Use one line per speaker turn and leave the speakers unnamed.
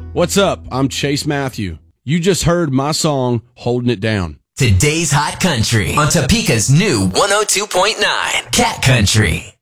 What's up? I'm Chase Matthew. You just heard my song, Holding It Down.
Today's Hot Country on Topeka's new 102.9 Cat Country.